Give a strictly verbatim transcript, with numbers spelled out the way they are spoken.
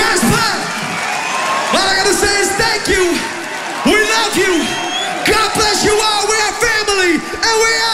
West Park. All I gotta say is thank you. We love you. God bless you all. We are family, and we are.